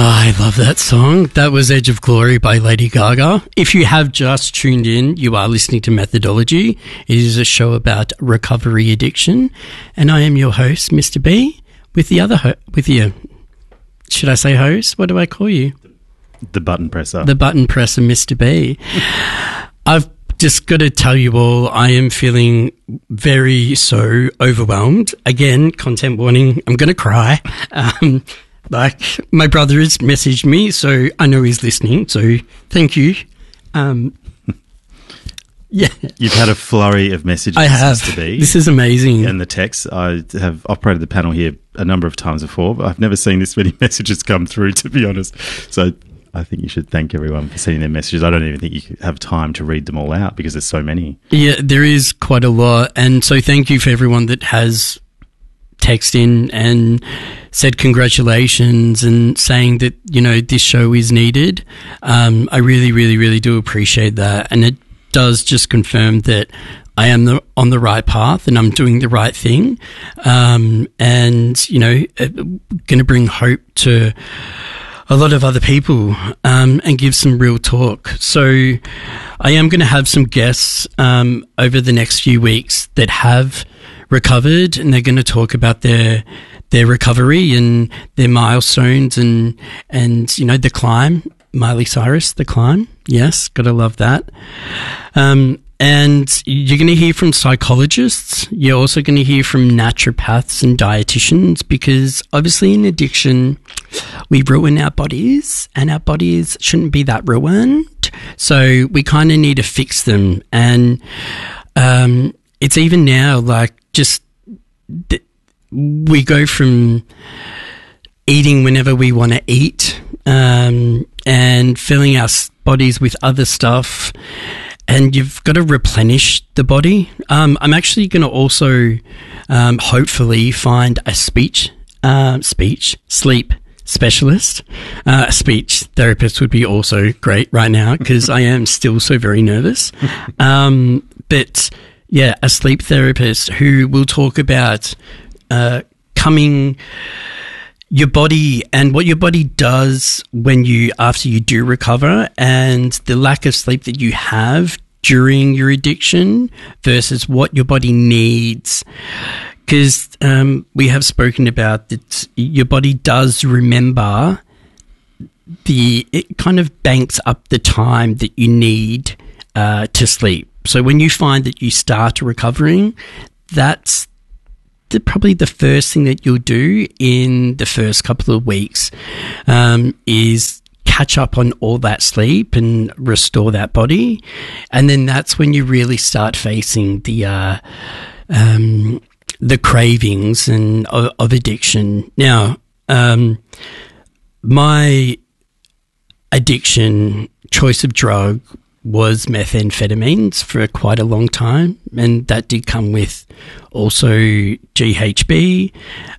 I love that song. That was Edge of Glory by Lady Gaga. If you have just tuned in, you are listening to Methodology. It is a show about recovery addiction. And I am your host, Mr. B, with the other should I say host? What do I call you? The button presser. The button presser, Mr. B. I've just got to tell you all, I am feeling so overwhelmed. Again, content warning, I'm going to cry. Like, my brother has messaged me, so I know he's listening, so thank you. Yeah. You've had a flurry of messages. I have. To be, this is amazing. And the text, I have operated the panel here a number of times before, but I've never seen this many messages come through, to be honest. So I think you should thank everyone for sending their messages. I don't even think you have time to read them all out because there's so many. Yeah, there is quite a lot. And so thank you for everyone that has text in and said congratulations and saying that, this show is needed. I really, really, really do appreciate that. And it does just confirm that I am on the right path and I'm doing the right thing. And, going to bring hope to a lot of other people and give some real talk. So I am going to have some guests over the next few weeks that have recovered, and they're going to talk about their recovery and their milestones and the climb. Miley Cyrus, The Climb. Yes, gotta love that. And you're going to hear from psychologists. You're also going to hear from naturopaths and dietitians, because obviously in addiction, we ruin our bodies and our bodies shouldn't be that ruined. So we kind of need to fix them. And it's even now like we go from eating whenever we want to eat and filling our bodies with other stuff. And you've got to replenish the body. I'm actually going to also hopefully find a sleep specialist. A speech therapist would be also great right now because I am still so very nervous. But yeah, a sleep therapist who will talk about coming your body and what your body does after you do recover, and the lack of sleep that you have during your addiction versus what your body needs. Because we have spoken about that your body does remember it kind of banks up the time that you need to sleep. So when you find that you start recovering, that's probably the first thing that you'll do in the first couple of weeks is catch up on all that sleep and restore that body. And then that's when you really start facing the cravings of addiction. Now, my addiction choice of drug was methamphetamines for quite a long time, and that did come with also GHB,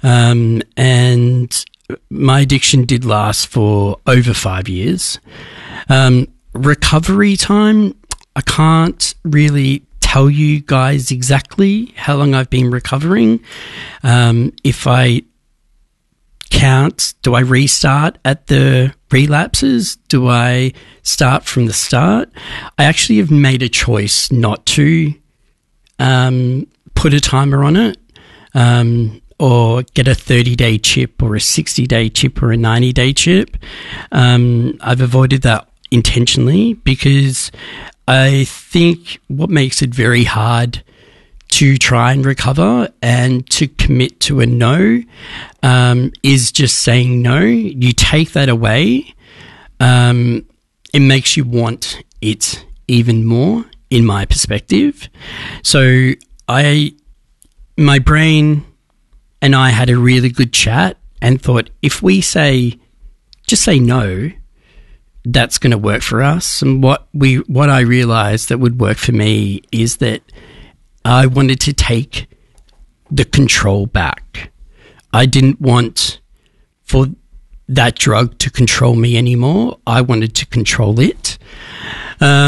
and my addiction did last for over 5 years. Recovery time, I can't really tell you guys exactly how long I've been recovering. If I count, do I restart at the relapses? Do I start from the start? I actually have made a choice not to put a timer on it or get a 30-day chip or a 60-day chip or a 90-day chip. I've avoided that intentionally because I think what makes it very hard to try and recover and to commit to a no is just saying no. You take that away, it makes you want it even more, in my perspective. So my brain and I had a really good chat and thought, if we just say no, that's going to work for us. And what I realized that would work for me is that I wanted to take the control back. I didn't want for that drug to control me anymore. I wanted to control it.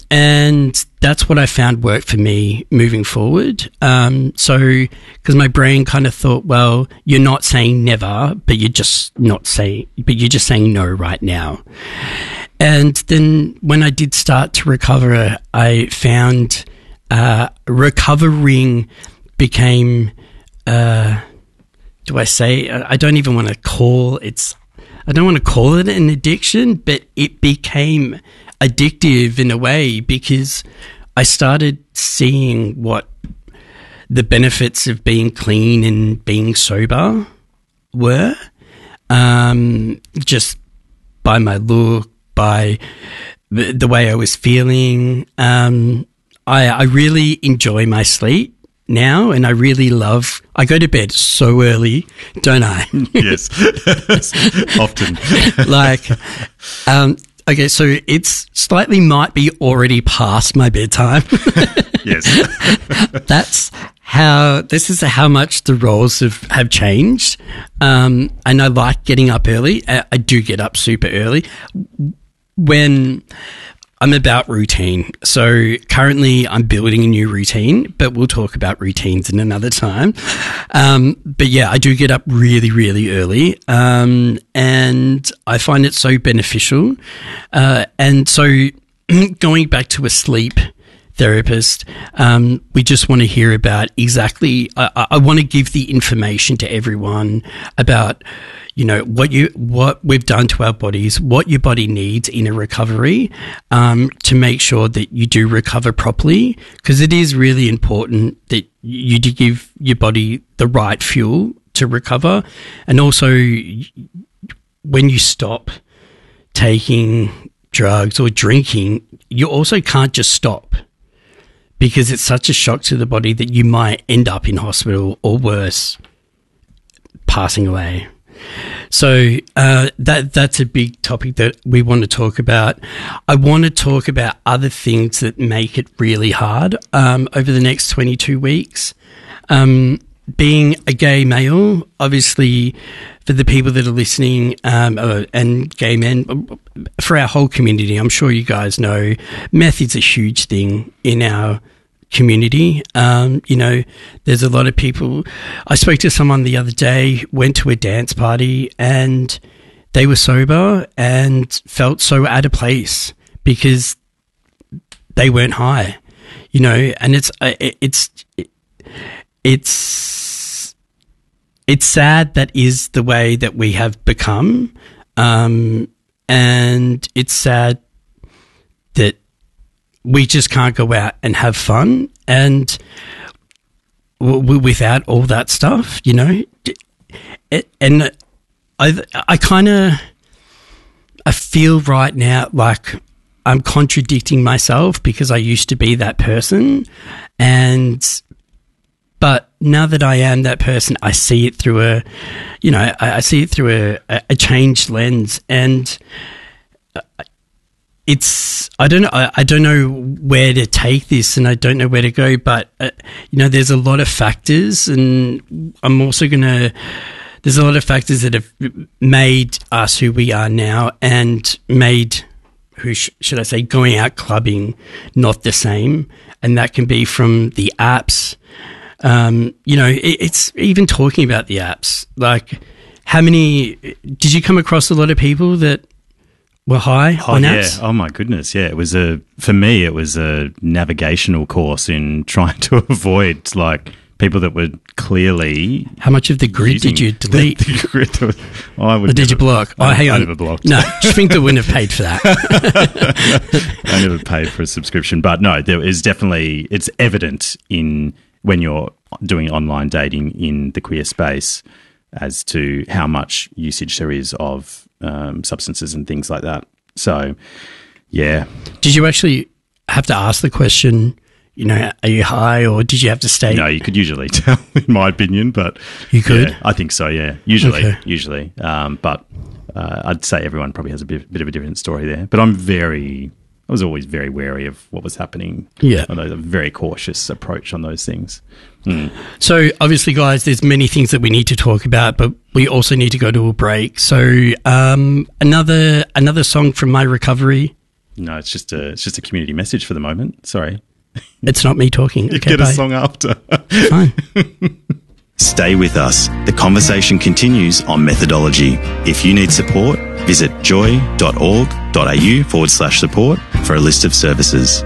And that's what I found worked for me moving forward. So, because my brain kind of thought, well, you're not saying never, but you're just saying no right now. And then when I did start to recover, I found recovering became, I don't want to call it an addiction, but it became addictive in a way because I started seeing what the benefits of being clean and being sober were, just by my look, by the way I was feeling. I really enjoy my sleep now, and I go to bed so early, don't I? Yes, often. Okay, so it's slightly might be already past my bedtime. Yes. This is how much the roles have changed. And I like getting up early. I do get up super early when I'm about routine. So currently I'm building a new routine, but we'll talk about routines in another time. But yeah, I do get up really, really early. And I find it so beneficial. And so going back to a sleep therapist, we just want to hear about exactly, I want to give the information to everyone about, what we've done to our bodies, what your body needs in a recovery, to make sure that you do recover properly, because it is really important that you do give your body the right fuel to recover. And also when you stop taking drugs or drinking, you also can't just stop, because it's such a shock to the body that you might end up in hospital or worse, passing away. So that's a big topic that we want to talk about. I want to talk about other things that make it really hard over the next 22 weeks. Being a gay male, obviously, for the people that are listening, and gay men, for our whole community, I'm sure you guys know, meth is a huge thing in our community. There's a lot of people. I spoke to someone the other day, went to a dance party, and they were sober and felt so out of place because they weren't high, and it's sad that is the way that we have become, and it's sad that we just can't go out and have fun and without all that stuff, And I feel right now like I'm contradicting myself because I used to be that person, but now that I am that person, I see it through I see it through a changed lens, and I don't know where to take this, and I don't know where to go, but there's a lot of factors, and there's a lot of factors that have made us who we are now, and made, should I say, going out clubbing not the same. And that can be from the apps. It's even talking about the apps. Like, did you come across a lot of people that were high on apps? Yeah. Oh my goodness. Yeah. For me, it was a navigational course in trying to avoid people that were clearly. How much of the grid did you delete? The grid or did you block? Hang on. I never blocked. No, Schwinkler wouldn't have paid for that. I never paid for a subscription, but no, it's evident when you're doing online dating in the queer space as to how much usage there is of substances and things like that. So, yeah. Did you actually have to ask the question, are you high, or did you have to stay? No, you could usually tell, in my opinion, but you could. Yeah, I think so. Yeah, usually. But I'd say everyone probably has a bit of a different story there. But I was always very wary of what was happening. Yeah, a very cautious approach on those things. So obviously, guys, there's many things that we need to talk about, but we also need to go to a break. So another song from my recovery. No, it's just a community message for the moment. Sorry. It's not me talking. You okay, get bye. a song after. Fine. Stay with us. The conversation continues on methodology. If you need support, visit joy.org.au/support for a list of services.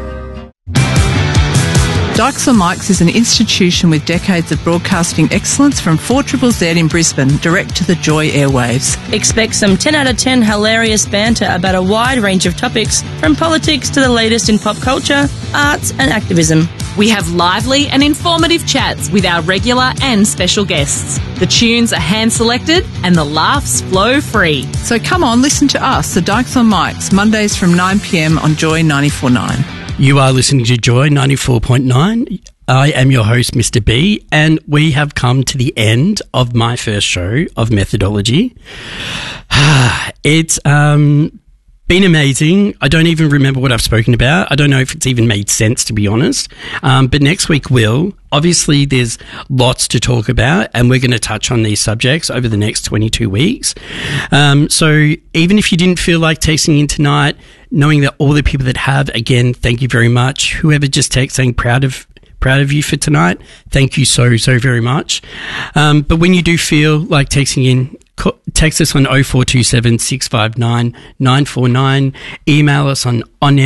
Dykes on Mics is an institution with decades of broadcasting excellence from 4ZZZ in Brisbane, direct to the Joy airwaves. Expect some 10 out of 10 hilarious banter about a wide range of topics, from politics to the latest in pop culture, arts and activism. We have lively and informative chats with our regular and special guests. The tunes are hand-selected and the laughs flow free. So come on, listen to us, the Dykes on Mics, Mondays from 9 p.m. on Joy 94.9. You are listening to Joy 94.9. I am your host, Mr. B, and we have come to the end of my first show of Methodology. It's been amazing. I don't even remember what I've spoken about. I don't know if it's even made sense, to be honest. But next week will. Obviously, there's lots to talk about, and we're going to touch on these subjects over the next 22 weeks. So even if you didn't feel like texting in tonight, knowing that all the people that have, again, thank you very much. Whoever just texted saying proud of you for tonight, thank you so very much. But when you do feel like texting in, text us on 0427 659 949. Email us on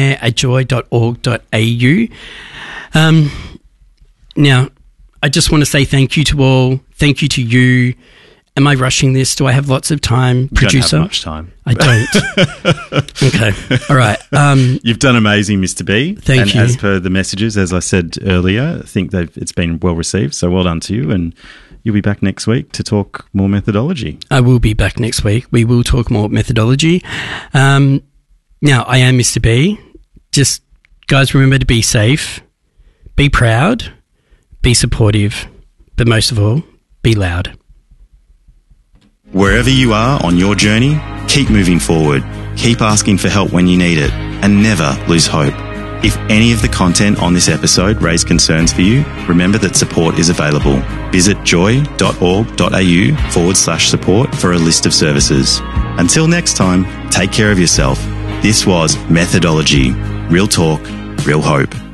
onair@joy.org.au. Now, I just want to say thank you to all. Thank you to you. Am I rushing this? Do I have lots of time, producer? You don't have much time. I don't. Okay. All right. You've done amazing, Mr. B. Thank you. And as per the messages, as I said earlier, I think it's been well received. So well done to you. And you'll be back next week to talk more methodology. I will be back next week. We will talk more methodology. Now, I am Mr. B. Just, guys, remember to be safe, be proud, be supportive, but most of all, be loud. Wherever you are on your journey, keep moving forward, keep asking for help when you need it, and never lose hope. If any of the content on this episode raised concerns for you, remember that support is available. Visit joy.org.au/support for a list of services. Until next time, take care of yourself. This was Methodology. Real talk, real hope.